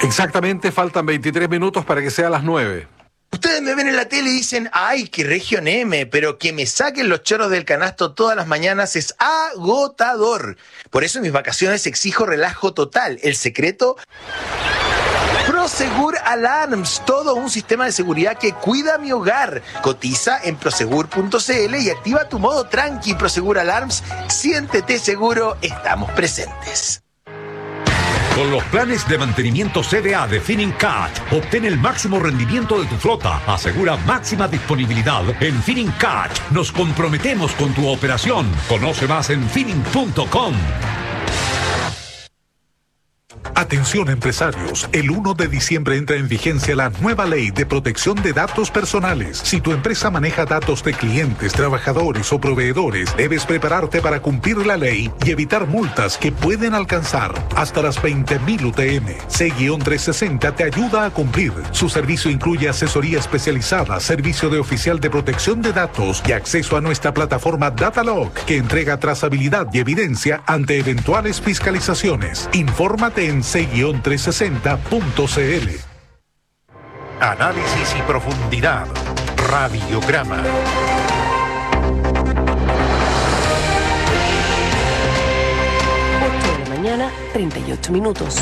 Exactamente, faltan 23 minutos para que sea las 9. Ustedes me ven en la tele y dicen, ¡ay, qué región M! Pero que me saquen los choros del canasto todas las mañanas es agotador. Por eso en mis vacaciones exijo relajo total. El secreto... Prosegur Alarms, todo un sistema de seguridad que cuida mi hogar. Cotiza en prosegur.cl y activa tu modo tranqui. Prosegur Alarms, siéntete seguro, estamos presentes. Con los planes de mantenimiento CDA de Finincat, obtén el máximo rendimiento de tu flota. Asegura máxima disponibilidad. En Finincat nos comprometemos con tu operación. Conoce más en Fining.com. Atención empresarios, el 1 de diciembre entra en vigencia la nueva ley de protección de datos personales. Si tu empresa maneja datos de clientes, trabajadores o proveedores, debes prepararte para cumplir la ley y evitar multas que pueden alcanzar hasta las 20.000 UTM. C-360 te ayuda a cumplir. Su servicio incluye asesoría especializada, servicio de oficial de protección de datos y acceso a nuestra plataforma Datalog, que entrega trazabilidad y evidencia ante eventuales fiscalizaciones. Infórmate en c-360.cl. Análisis y profundidad. Radiograma. Mañana, 38 minutos.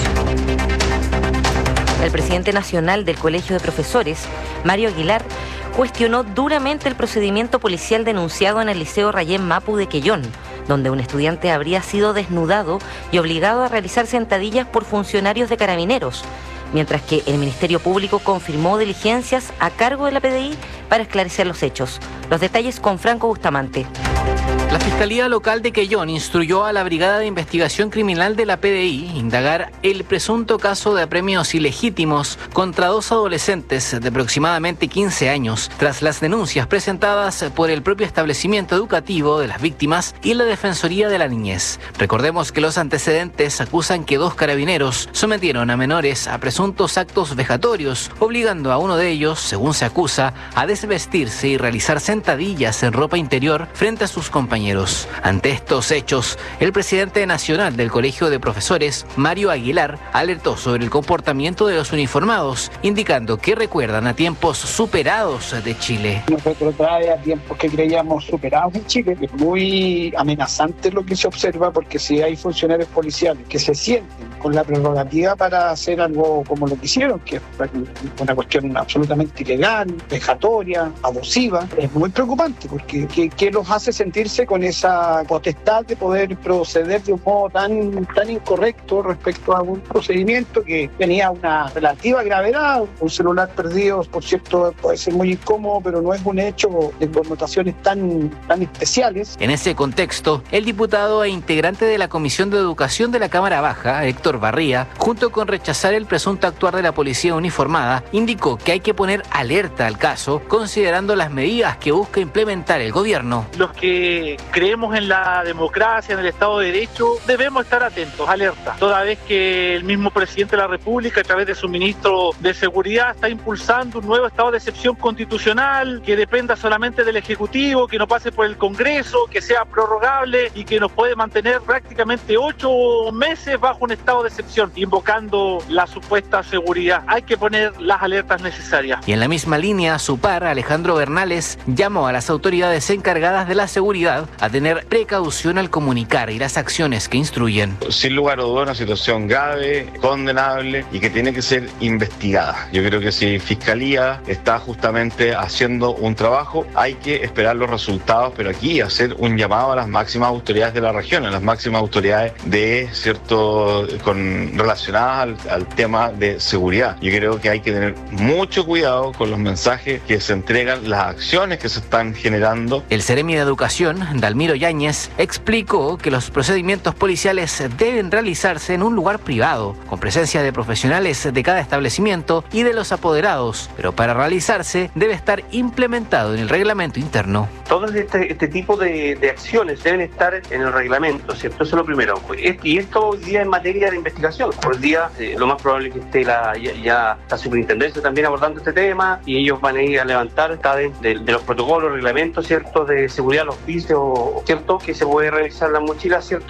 El presidente nacional del Colegio de Profesores, Mario Aguilar, cuestionó duramente el procedimiento policial denunciado en el Liceo Rayén Mapu de Quellón, donde un estudiante habría sido desnudado y obligado a realizar sentadillas por funcionarios de Carabineros, mientras que el Ministerio Público confirmó diligencias a cargo de la PDI para esclarecer los hechos. Los detalles con Franco Bustamante. La Fiscalía Local de Quellón instruyó a la Brigada de Investigación Criminal de la PDI indagar el presunto caso de apremios ilegítimos contra dos adolescentes de aproximadamente 15 años, tras las denuncias presentadas por el propio establecimiento educativo de las víctimas y la Defensoría de la Niñez. Recordemos que los antecedentes acusan que dos carabineros sometieron a menores a presuntos actos vejatorios, obligando a uno de ellos, según se acusa, a desvestirse y realizar sentadillas en ropa interior frente a sus compañeros. Ante estos hechos, el presidente nacional del Colegio de Profesores, Mario Aguilar, alertó sobre el comportamiento de los uniformados, indicando que recuerdan a tiempos superados de Chile. Nos retrotrae a tiempos que creíamos superados en Chile. Es muy amenazante lo que se observa, porque si hay funcionarios policiales que se sienten con la prerrogativa para hacer algo como lo que hicieron, que es una cuestión absolutamente ilegal, vejatoria, abusiva, es muy preocupante, porque ¿qué los hace sentirse con esa potestad de poder proceder de un modo tan incorrecto respecto a un procedimiento que tenía una relativa gravedad? Un celular perdido, por cierto, puede ser muy incómodo, pero no es un hecho de connotaciones tan especiales. En ese contexto, el diputado e integrante de la Comisión de Educación de la Cámara Baja, Héctor Barría, junto con rechazar el presunto actuar de la policía uniformada, indicó que hay que poner alerta al caso, considerando las medidas que busca implementar el gobierno. Los que creemos en la democracia, en el Estado de Derecho, debemos estar atentos, alerta, toda vez que el mismo presidente de la República, a través de su ministro de Seguridad, está impulsando un nuevo estado de excepción constitucional que dependa solamente del Ejecutivo, que no pase por el Congreso, que sea prorrogable y que nos puede mantener prácticamente 8 meses bajo un estado de excepción, invocando la supuesta seguridad. Hay que poner las alertas necesarias. Y en la misma línea, su par, Alejandro Bernales, llamó a las autoridades encargadas de la seguridad a tener precaución al comunicar y las acciones que instruyen. Sin lugar a dudas, una situación grave, condenable y que tiene que ser investigada. Yo creo que si Fiscalía está justamente haciendo un trabajo, hay que esperar los resultados, pero aquí hacer un llamado a las máximas autoridades de la región, a las máximas autoridades relacionadas al tema de seguridad. Yo creo que hay que tener mucho cuidado con los mensajes que se entregan, las acciones que se están generando. El Seremi de Educación, Dalmiro Yáñez, explicó que los procedimientos policiales deben realizarse en un lugar privado, con presencia de profesionales de cada establecimiento y de los apoderados, pero para realizarse debe estar implementado en el reglamento interno. Todo este tipo de acciones deben estar en el reglamento, ¿cierto? Eso es lo primero. Y esto hoy día en materia de investigación. Hoy día lo más probable es que esté ya la superintendencia también abordando este tema, y ellos van a ir a levantar de los protocolos, reglamentos, ¿cierto?, de seguridad, los pisos, ¿cierto?, que se puede revisar la mochila, ¿cierto?,